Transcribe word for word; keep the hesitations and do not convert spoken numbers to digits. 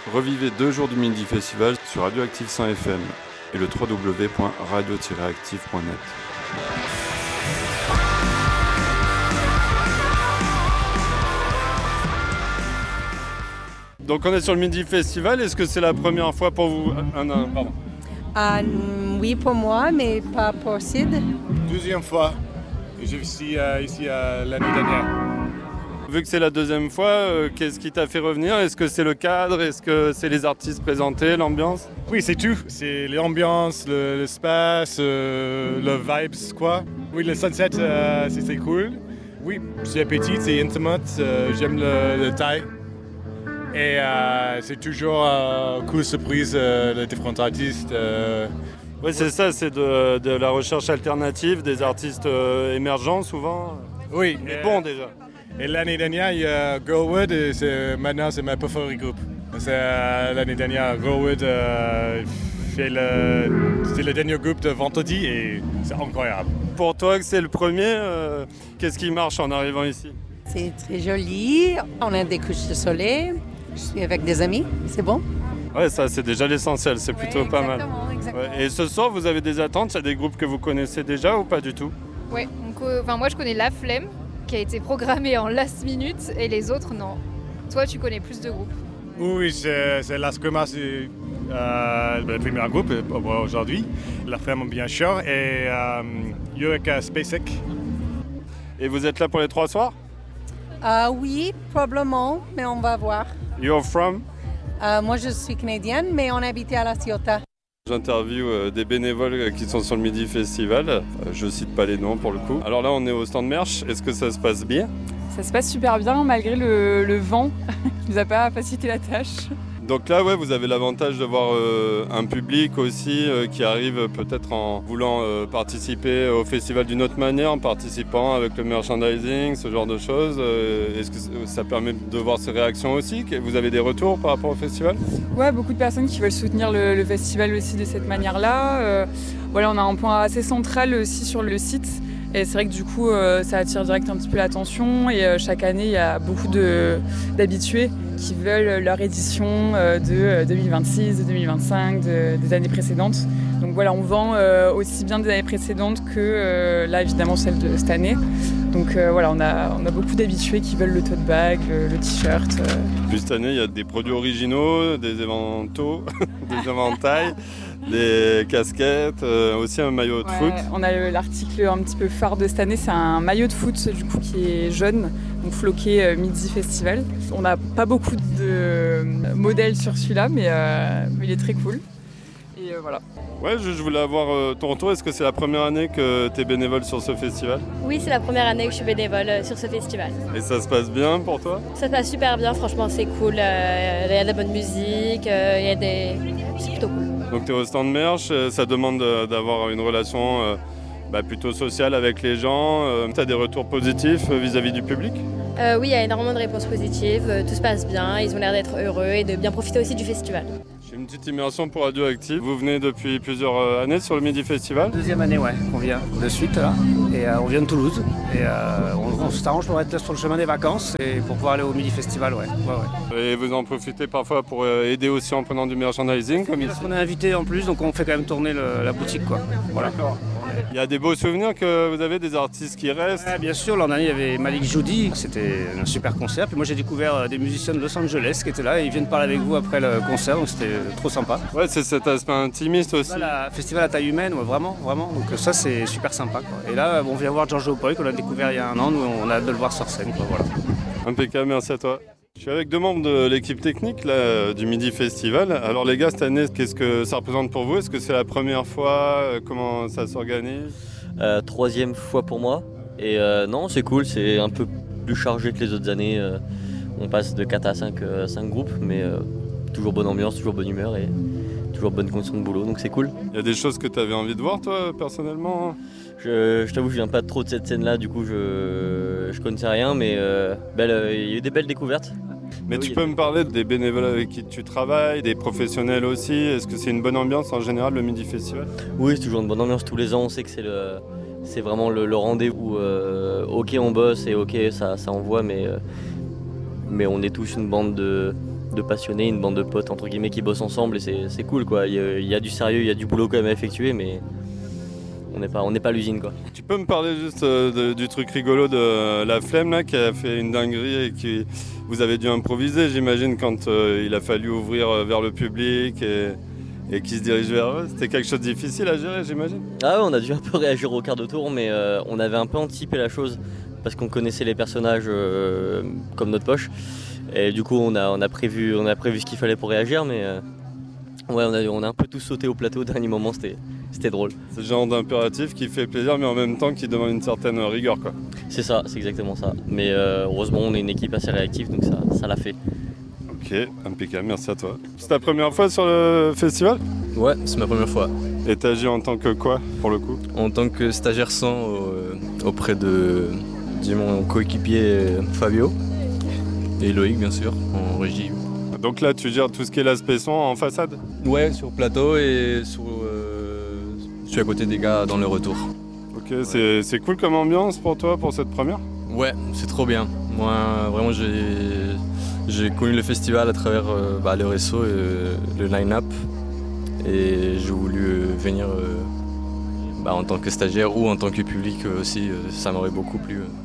Revivez deux jours du Midi Festival sur Radioactive cent F M et le w w w point radio tiret active point net. Donc on est sur le Midi Festival, est-ce que c'est la première fois pour vous? Ah, non, pardon. Ah, oui, pour moi, mais pas pour Sid. Deuxième fois, je suis euh, ici euh, l'année dernière. Vu que c'est la deuxième fois, euh, qu'est-ce qui t'a fait revenir? Est-ce que c'est le cadre? Est-ce que c'est les artistes présentés, l'ambiance? Oui, c'est tout. C'est l'ambiance, le, l'espace, euh, le vibes, quoi. Oui, le sunset, euh, c'est, c'est cool. Oui, c'est petit, c'est intimate, euh, j'aime le, le taille. Et euh, c'est toujours euh, cool surprise, euh, les différents artistes. Euh, Oui, c'est ça, c'est de, de la recherche alternative, des artistes euh, émergents souvent. Oui. Mais bon déjà. Et l'année dernière, il y a Girlwood, et c'est, maintenant c'est ma préférée groupe. C'est, euh, l'année dernière, Girlwood euh, fait le, c'est le dernier groupe de vendredi et c'est incroyable. Pour toi, que c'est le premier, euh, qu'est-ce qui marche en arrivant ici? C'est très joli, on a des couches de soleil, je suis avec des amis, c'est bon? Ouais, ça c'est déjà l'essentiel, c'est plutôt Ouais, pas mal. exactement. Ouais. Et ce soir, vous avez des attentes? Il y a des groupes que vous connaissez déjà ou pas du tout? Ouais, donc, euh, moi je connais La Flemme, qui a été programmée en last minute, et les autres non. Toi, tu connais plus de groupes? Oui, c'est, c'est Las Cremas, c'est euh, le premier groupe euh, aujourd'hui. La Flemme, bien sûr, et euh, Eureka Spacek. Et vous êtes là pour les trois soirs? Ah oui, probablement, mais on va voir. You're from? Euh, moi, je suis canadienne, mais on habitait à La Ciotat. J'interviewe euh, des bénévoles euh, qui sont sur le Midi Festival. Euh, je cite pas les noms pour le coup. Alors là, on est au stand merch. Est-ce que ça se passe bien? Ça se passe super bien malgré le, le vent qui nous a pas facilité la tâche. Donc là, ouais, vous avez l'avantage de voir euh, un public aussi euh, qui arrive peut-être en voulant euh, participer au festival d'une autre manière, en participant avec le merchandising, ce genre de choses. Euh, est-ce que ça permet de voir ces réactions aussi? Vous avez des retours par rapport au festival? Ouais, beaucoup de personnes qui veulent soutenir le, le festival aussi de cette manière-là. Euh, voilà, on a un point assez central aussi sur le site. Et c'est vrai que du coup, euh, ça attire direct un petit peu l'attention. Et euh, chaque année, il y a beaucoup de, d'habitués qui veulent leur édition euh, de deux mille vingt-six, de deux mille vingt-cinq, de, des années précédentes. Donc voilà, on vend euh, aussi bien des années précédentes que euh, là, évidemment, celle de cette année. Donc euh, voilà, on a, on a beaucoup d'habitués qui veulent le tote bag, le, le t-shirt. Euh. Puis cette année, il y a des produits originaux, des éventaux, des éventails, des casquettes, euh, aussi un maillot de Ouais, foot. On a le, l'article un petit peu phare de cette année, c'est un maillot de foot du coup qui est jaune, donc floqué euh, Midi Festival. On n'a pas beaucoup de modèles sur celui-là, mais, euh, mais il est très cool. Et euh, voilà. Ouais, je, je voulais avoir euh, ton retour. Est-ce que c'est la première année que tu es bénévole sur ce festival? Oui, c'est la première année que je suis bénévole euh, sur ce festival. Et ça se passe bien pour toi? Ça se passe super bien, franchement, c'est cool. Euh, il y a de la bonne musique, euh, il y a des... c'est plutôt cool. Donc tu es au stand merch, euh, ça demande euh, d'avoir une relation euh, bah, plutôt sociale avec les gens. Euh, tu as des retours positifs euh, vis-à-vis du public? Euh, oui, il y a énormément de réponses positives, euh, tout se passe bien, ils ont l'air d'être heureux et de bien profiter aussi du festival. J'ai une petite immersion pour Radioactive. Vous venez depuis plusieurs euh, années sur le Midi Festival? Deuxième année, ouais, qu'on vient de suite là. Et euh, on vient de Toulouse. Et euh, on, on s'arrange pour être là sur le chemin des vacances et pour pouvoir aller au Midi Festival, ouais. ouais, ouais. Et vous en profitez parfois pour euh, aider aussi en prenant du merchandising comme ici? Parce qu'on est invité en plus, donc on fait quand même tourner le, la boutique, quoi. Voilà. D'accord. Il y a des beaux souvenirs que vous avez, des artistes qui restent? Ouais, bien sûr, l'an dernier il y avait Malik Joudi, c'était un super concert. Puis moi j'ai découvert des musiciens de Los Angeles qui étaient là et ils viennent parler avec vous après le concert, donc c'était trop sympa. Ouais, c'est cet aspect intimiste aussi. Voilà, festival à taille humaine, ouais, vraiment, vraiment. Donc ça c'est super sympa, quoi. Et là on vient voir Giorgio Poi qu'on a découvert il y a un an, nous on a hâte de le voir sur scène, quoi, voilà. Impeccable, merci à toi. Je suis avec deux membres de l'équipe technique là, du Midi Festival. Alors les gars, cette année, qu'est-ce que ça représente pour vous? Est-ce que c'est la première fois? Comment ça s'organise? euh, Troisième fois pour moi. Et euh, non, c'est cool, c'est un peu plus chargé que les autres années. Euh, on passe de quatre à cinq, euh, cinq groupes, mais euh, toujours bonne ambiance, toujours bonne humeur et toujours bonne condition de boulot, donc c'est cool. Il y a des choses que tu avais envie de voir toi, personnellement? Je, je t'avoue, je viens pas trop de cette scène-là, du coup je, je connaissais rien, mais euh, belle, euh, il y a eu des belles découvertes. Mais oui, tu peux me parler des bénévoles avec qui tu travailles, des professionnels aussi? Est-ce que c'est une bonne ambiance en général, le Midi Festival? Oui, c'est toujours une bonne ambiance. Tous les ans, on sait que c'est, le, c'est vraiment le, le rendez-vous. Euh, ok, on bosse et ok, ça, ça envoie, mais, euh, mais on est tous une bande de, de passionnés, une bande de potes entre guillemets qui bossent ensemble et c'est, c'est cool quoi. Il y, a, il y a du sérieux, il y a du boulot quand même à effectuer, mais on n'est pas, on n'est pas à l'usine quoi. Tu peux me parler juste euh, de, du truc rigolo de euh, La Flemme là, qui a fait une dinguerie et qui vous avez dû improviser, j'imagine, quand euh, il a fallu ouvrir euh, vers le public et, et qui se dirige vers eux. C'était quelque chose de difficile à gérer, j'imagine. Ah ouais, on a dû un peu réagir au quart de tour, mais euh, on avait un peu anticipé la chose parce qu'on connaissait les personnages euh, comme notre poche. Et du coup, on a, on a, prévu, on a prévu ce qu'il fallait pour réagir, mais euh, ouais, on a, on a un peu tous sauté au plateau au dernier moment, c'était, c'était drôle. C'est le genre d'impératif qui fait plaisir, mais en même temps qui demande une certaine rigueur, quoi. C'est ça, c'est exactement ça. Mais euh, heureusement, on est une équipe assez réactive, donc ça, ça l'a fait. Ok, impeccable, merci à toi. C'est ta première fois sur le festival ? Ouais, c'est ma première fois. Et t'as agi en tant que quoi, pour le coup ? En tant que stagiaire cent euh, auprès de, de mon coéquipier Fabio et Loïc, bien sûr, en régie. Donc là, tu gères tout ce qui est l'aspect son en façade ? Ouais, sur plateau et sur, euh, je suis à côté des gars dans le retour. Ok, ouais. c'est, c'est cool comme ambiance pour toi, pour cette première ? Ouais, c'est trop bien. Moi, vraiment, j'ai, j'ai connu le festival à travers euh, bah, le réseau et euh, le line-up. Et j'ai voulu euh, venir euh, bah, en tant que stagiaire ou en tant que public euh, aussi. Euh, ça m'aurait beaucoup plu. Euh.